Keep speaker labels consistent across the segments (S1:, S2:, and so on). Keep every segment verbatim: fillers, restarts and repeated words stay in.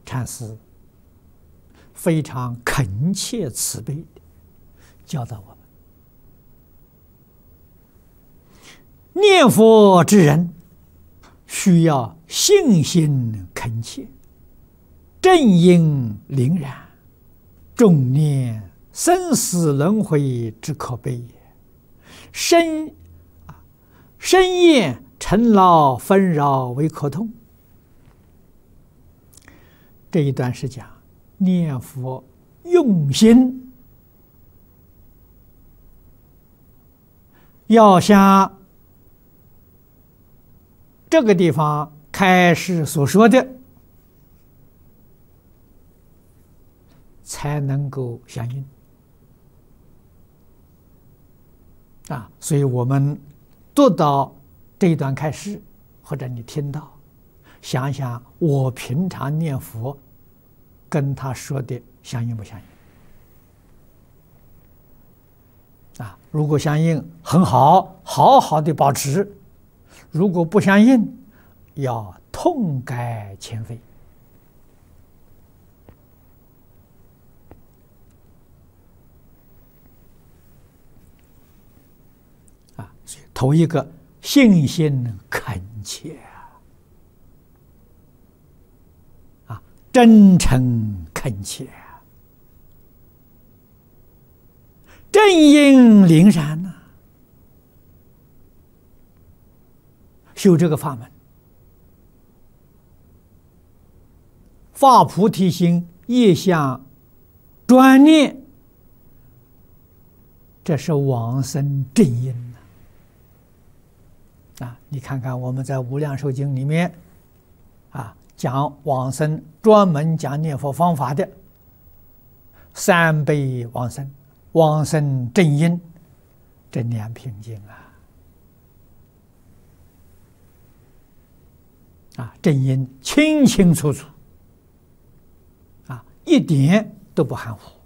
S1: 禅师非常恳切慈悲地教导我们：念佛之人需要信心恳切，正因凛然，重念生死轮回之可悲也。深深厌尘劳纷扰为可痛。这一段是讲念佛用心，要像这个地方开始所说的，才能够相应啊！所以我们读到这一段开始，或者你听到，想想我平常念佛跟他说的相应不相应啊？如果相应，很好，好好的保持；如果不相应，要痛改前非。啊，所以头一个信心恳切啊，真诚恳切，正因凛然呐、啊。修这个法门，发菩提心，业相专念，这是往生正因呐。啊，你看看我们在《无量寿经》里面，啊，讲往生，专门讲念佛方法的三倍往生、往生正因这两品经啊。啊，正因清清楚楚，啊，一点都不含糊。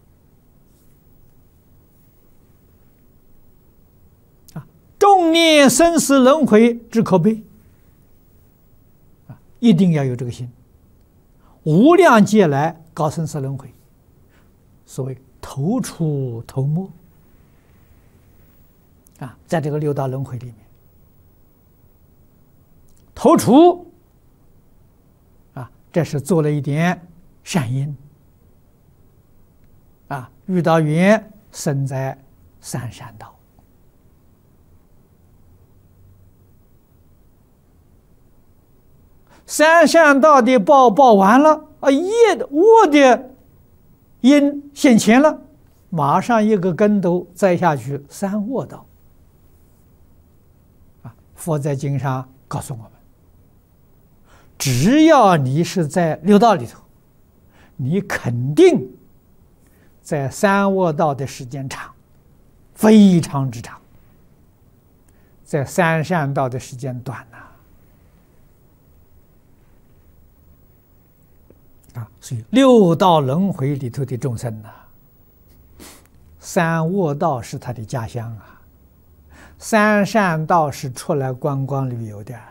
S1: 啊，重念生死轮回之可悲，啊，一定要有这个心。无量劫来搞生死轮回，所谓头出头没，啊，在这个六道轮回里面，头出。这是做了一点善因，啊，遇到缘生在三善道，三善道的报报完了啊，业的恶的因现前了，马上一个跟头栽下去，三恶道。啊，佛在经上告诉我们。只要你是在六道里头，你肯定在三恶道的时间长，非常之长；在三善道的时间短呐、啊。啊，所以六道轮回里头的众生呐、啊，三恶道是他的家乡啊，三善道是出来观光旅游的。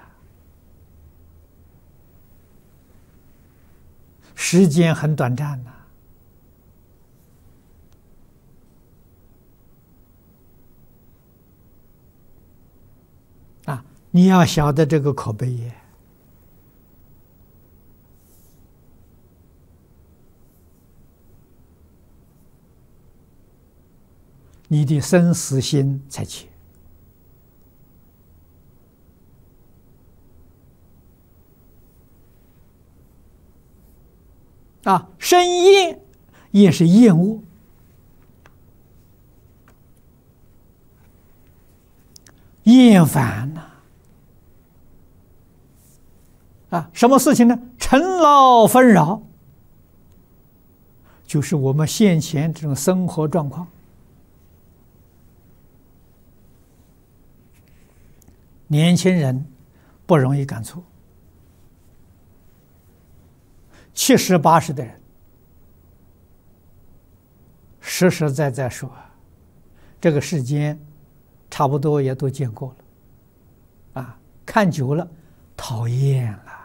S1: 时间很短暂呐、啊，啊，你要晓得这个可悲耶。你的生死心才切。啊，生厌也是厌恶，厌烦呐、啊。啊，什么事情呢？尘劳纷扰，就是我们现前这种生活状况。年轻人不容易感触。七十八十的人，实实在在说，这个世间差不多也都见过了，啊，看久了讨厌了。